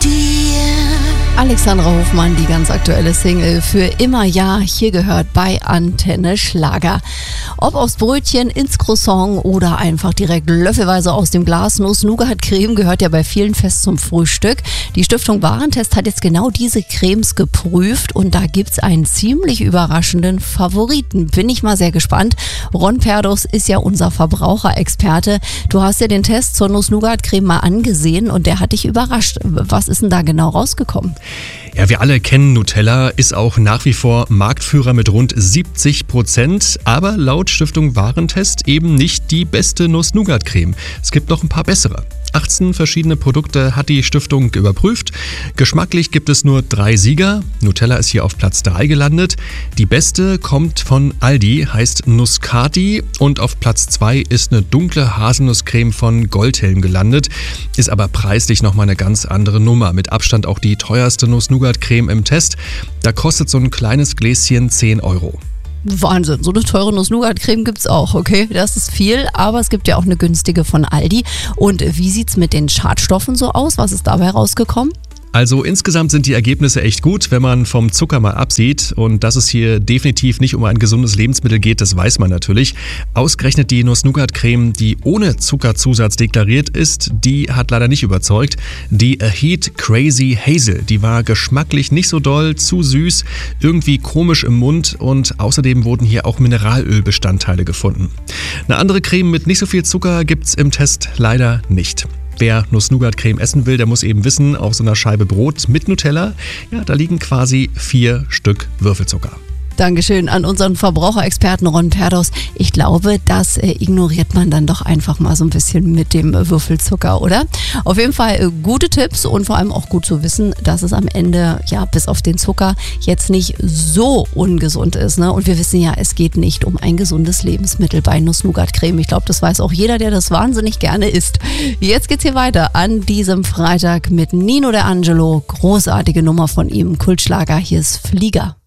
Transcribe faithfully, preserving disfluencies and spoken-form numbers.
Alexandra Hofmann, die ganz aktuelle Single für immer ja, hier gehört bei Antenne Schlager. Ob aufs Brötchen, ins Croissant oder einfach direkt löffelweise aus dem Glas, Nuss-Nougat-Creme gehört ja bei vielen fest zum Frühstück. Die Stiftung Warentest hat jetzt genau diese Cremes geprüft und da gibt's einen ziemlich überraschenden Favoriten. Bin ich mal sehr gespannt. Ron Perdos ist ja unser Verbraucherexperte. Du hast ja den Test zur Nuss-Nougat-Creme mal angesehen und der hat dich überrascht. Was ist denn da genau rausgekommen? Ja, wir alle kennen Nutella, ist auch nach wie vor Marktführer mit rund siebzig Prozent, aber laut Stiftung Warentest eben nicht die beste Nuss-Nougat-Creme. Es gibt noch ein paar bessere. achtzehn verschiedene Produkte hat die Stiftung überprüft. Geschmacklich gibt es nur drei Sieger. Nutella ist hier auf Platz drei gelandet. Die beste kommt von Aldi, heißt Nuscati und auf Platz zwei ist eine dunkle Haselnusscreme von Goldhelm gelandet. Ist aber preislich nochmal eine ganz andere Nummer. Mit Abstand auch die teuerste Nuss-Nougat-Creme im Test. Da kostet so ein kleines Gläschen zehn Euro. Wahnsinn, so eine teure Nuss-Nougat-Creme gibt's auch, okay? Das ist viel, aber es gibt ja auch eine günstige von Aldi. Und wie sieht's mit den Schadstoffen so aus? Was ist dabei rausgekommen? Also insgesamt sind die Ergebnisse echt gut, wenn man vom Zucker mal absieht. Und dass es hier definitiv nicht um ein gesundes Lebensmittel geht, das weiß man natürlich. Ausgerechnet die Nuss-Nougat-Creme, die ohne Zuckerzusatz deklariert ist, die hat leider nicht überzeugt. Die A Heat Crazy Hazel, die war geschmacklich nicht so doll, zu süß, irgendwie komisch im Mund und außerdem wurden hier auch Mineralölbestandteile gefunden. Eine andere Creme mit nicht so viel Zucker gibt's im Test leider nicht. Wer Nuss-Nougat-Creme essen will, der muss eben wissen, auf so einer Scheibe Brot mit Nutella, ja, da liegen quasi vier Stück Würfelzucker. Dankeschön an unseren Verbraucherexperten Ron Perdos. Ich glaube, das äh, ignoriert man dann doch einfach mal so ein bisschen mit dem äh, Würfelzucker, oder? Auf jeden Fall äh, gute Tipps und vor allem auch gut zu wissen, dass es am Ende, ja, bis auf den Zucker jetzt nicht so ungesund ist, ne? Und wir wissen ja, es geht nicht um ein gesundes Lebensmittel bei Nuss-Nougat-Creme. Ich glaube, das weiß auch jeder, der das wahnsinnig gerne isst. Jetzt geht's hier weiter an diesem Freitag mit Nino D'Angelo. Großartige Nummer von ihm, Kultschlager. Hier ist Flieger.